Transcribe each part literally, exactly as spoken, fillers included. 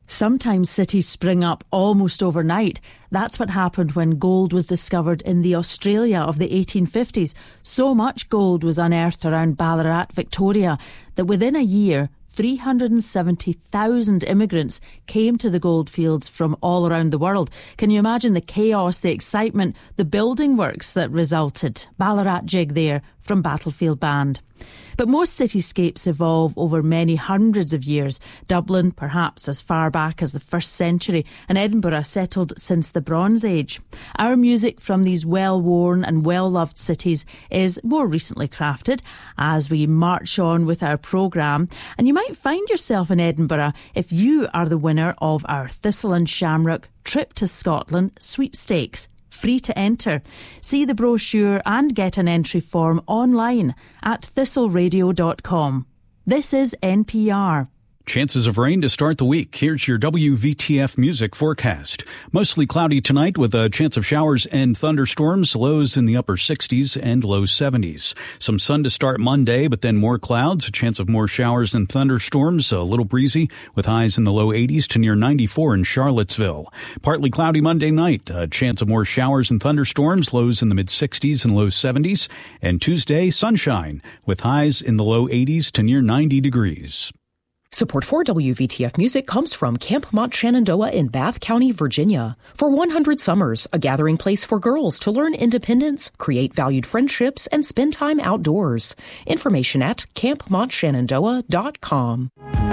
Sometimes cities spring up almost overnight. That's what happened when gold was discovered in the Australia of the eighteen fifties. So much gold was unearthed around Ballarat, Victoria, that within a year, three hundred seventy thousand immigrants came to the goldfields from all around the world. Can you imagine the chaos, the excitement, the building works that resulted? Ballarat Jig there from Battlefield Band. But most cityscapes evolve over many hundreds of years. Dublin, perhaps as far back as the first century, and Edinburgh settled since the Bronze Age. Our music from these well-worn and well-loved cities is more recently crafted as we march on with our programme. And you might find yourself in Edinburgh if you are the winner of our Thistle and Shamrock Trip to Scotland sweepstakes. Free to enter. See the brochure and get an entry form online at thistle radio dot com. This is N P R. Chances of rain to start the week. Here's your W V T F music forecast. Mostly cloudy tonight with a chance of showers and thunderstorms, lows in the upper sixties and low seventies. Some sun to start Monday, but then more clouds, a chance of more showers and thunderstorms, a little breezy with highs in the low eighties to near ninety-four in Charlottesville. Partly cloudy Monday night, a chance of more showers and thunderstorms, lows in the mid-sixties and low seventies. And Tuesday, sunshine with highs in the low eighties to near ninety degrees. Support for W V T F Music comes from Camp Mont Shenandoah in Bath County, Virginia. For one hundred summers, a gathering place for girls to learn independence, create valued friendships, and spend time outdoors. Information at camp mont shenandoah dot com.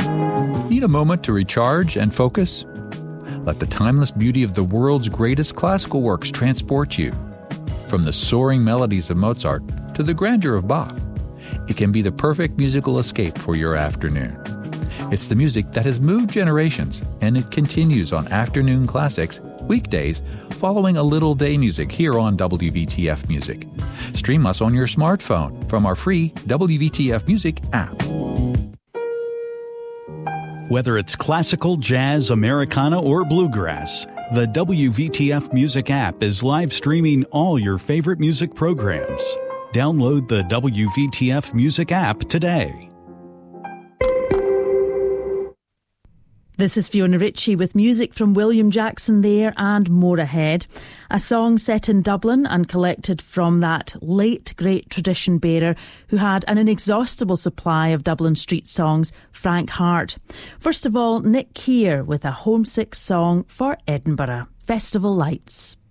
Need a moment to recharge and focus? Let the timeless beauty of the world's greatest classical works transport you. From the soaring melodies of Mozart to the grandeur of Bach, it can be the perfect musical escape for your afternoon. It's the music that has moved generations, and it continues on Afternoon Classics, weekdays, following a little day music here on W V T F Music. Stream us on your smartphone from our free W V T F Music app. Whether it's classical, jazz, Americana, or bluegrass, the W V T F Music app is live streaming all your favorite music programs. Download the W V T F Music app today. This is Fiona Ritchie with music from William Jackson there and more ahead. A song set in Dublin and collected from that late great tradition bearer who had an inexhaustible supply of Dublin street songs, Frank Hart. First of all, Nick Keir with a homesick song for Edinburgh, Festival Lights.